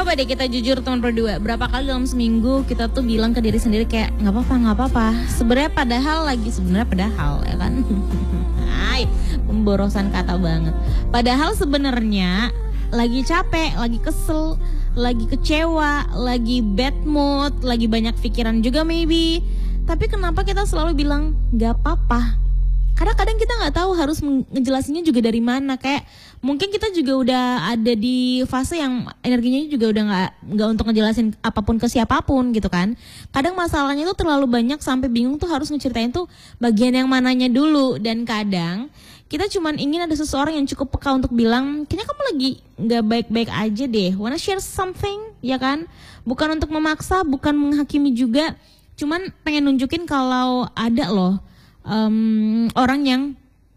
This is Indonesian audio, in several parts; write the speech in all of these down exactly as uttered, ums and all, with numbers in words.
Coba deh kita jujur teman berdua, berapa kali dalam seminggu kita tuh bilang ke diri sendiri kayak nggak apa-apa, nggak apa-apa. Sebenarnya padahal lagi sebenarnya padahal ya kan. Hai, pemborosan kata banget. Padahal sebenarnya lagi capek, lagi kesel, lagi kecewa, lagi bad mood, lagi banyak pikiran juga maybe. Tapi kenapa kita selalu bilang nggak apa-apa? Kadang-kadang kita nggak tahu harus ngejelasinnya juga dari mana. Kayak mungkin kita juga udah ada di fase yang energinya juga udah nggak nggak untuk ngejelasin apapun ke siapapun gitu kan. Kadang masalahnya tuh terlalu banyak sampai bingung tuh harus ngeceritain tuh bagian yang mananya dulu. Dan kadang kita cuman ingin ada seseorang yang cukup peka untuk bilang, kayaknya kamu lagi nggak baik-baik aja deh. Wanna share something, ya kan? Bukan untuk memaksa, bukan menghakimi juga. Cuman pengen nunjukin kalau ada loh. Um, orang yang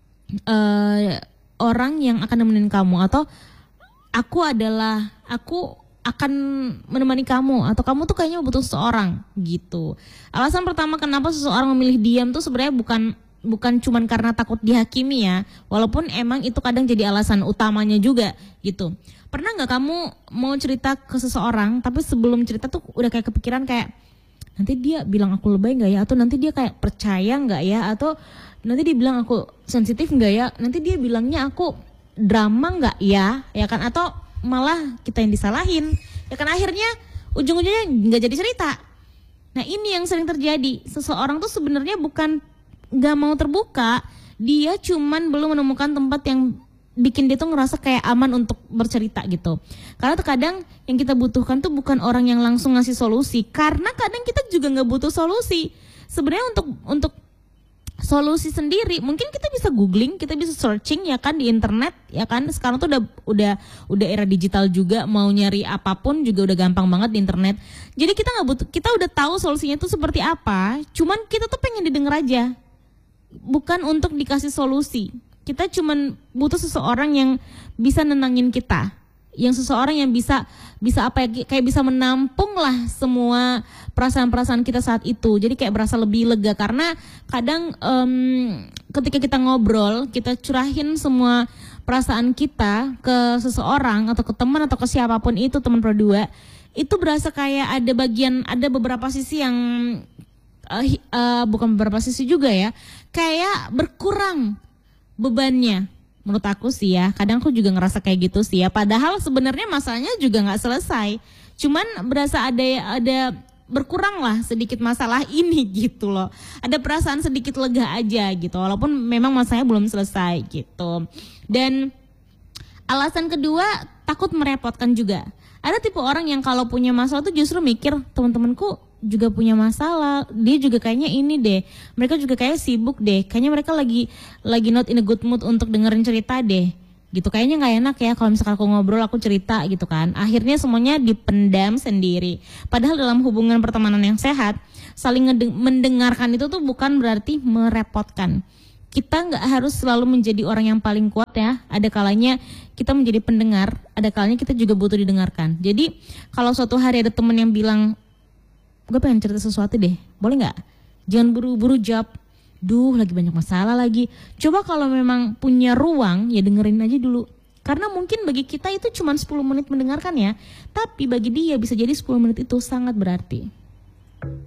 uh, orang yang akan nemenin kamu, atau aku adalah aku akan menemani kamu, atau kamu tuh kayaknya butuh seseorang gitu. Alasan pertama kenapa seseorang memilih diam tuh sebenarnya bukan bukan cuman karena takut dihakimi ya, walaupun emang itu kadang jadi alasan utamanya juga gitu. Pernah nggak kamu mau cerita ke seseorang tapi sebelum cerita tuh udah kayak kepikiran kayak, nanti dia bilang aku lebay gak ya? Atau nanti dia kayak percaya gak ya? Atau nanti dia bilang aku sensitif gak ya? Nanti dia bilangnya aku drama gak ya? Ya kan? Atau malah kita yang disalahin. Ya kan akhirnya ujung-ujungnya gak jadi cerita. Nah ini yang sering terjadi. Seseorang tuh sebenarnya bukan gak mau terbuka. Dia cuman belum menemukan tempat yang bikin dia tuh ngerasa kayak aman untuk bercerita gitu. Karena terkadang yang kita butuhkan tuh bukan orang yang langsung ngasih solusi, karena kadang kita juga nggak butuh solusi. Sebenarnya untuk untuk solusi sendiri mungkin kita bisa googling, kita bisa searching ya kan di internet ya kan. Sekarang tuh udah udah udah era digital juga, mau nyari apapun juga udah gampang banget di internet. Jadi kita nggak butuh, kita udah tahu solusinya tuh seperti apa. Cuman kita tuh pengen didengar aja, bukan untuk dikasih solusi. Kita cuman butuh seseorang yang bisa nenangin kita, yang seseorang yang bisa bisa apa ya, kayak bisa menampung lah semua perasaan-perasaan kita saat itu. Jadi kayak berasa lebih lega, karena kadang um, ketika kita ngobrol, kita curahin semua perasaan kita ke seseorang atau ke teman atau ke siapapun itu, teman berdua, itu berasa kayak ada bagian, ada beberapa sisi yang uh, uh, bukan beberapa sisi juga ya, kayak berkurang bebannya. Menurut aku sih ya, kadang aku juga ngerasa kayak gitu sih ya. Padahal sebenarnya masalahnya juga nggak selesai. Cuman berasa ada ada berkurang lah sedikit masalah ini gitu loh. Ada perasaan sedikit lega aja gitu, walaupun memang masalahnya belum selesai gitu. Dan alasan kedua, takut merepotkan juga. Ada tipe orang yang kalau punya masalah tuh justru mikir, teman-temanku juga punya masalah, dia juga kayaknya ini deh, mereka juga kayak sibuk deh, kayaknya mereka lagi lagi not in a good mood untuk dengerin cerita deh gitu. Kayaknya nggak enak ya kalau misalkan aku ngobrol, aku cerita gitu kan. Akhirnya semuanya dipendam sendiri. Padahal dalam hubungan pertemanan yang sehat, saling mendengarkan itu tuh bukan berarti merepotkan. Kita nggak harus selalu menjadi orang yang paling kuat ya. Ada kalanya kita menjadi pendengar, ada kalanya kita juga butuh didengarkan. Jadi kalau suatu hari ada teman yang bilang, gue pengen cerita sesuatu deh, boleh gak? Jangan buru-buru jawab, duh lagi banyak masalah lagi. Coba kalau memang punya ruang, ya dengerin aja dulu. Karena mungkin bagi kita itu cuma sepuluh menit mendengarkan ya, tapi bagi dia bisa jadi sepuluh menit itu sangat berarti.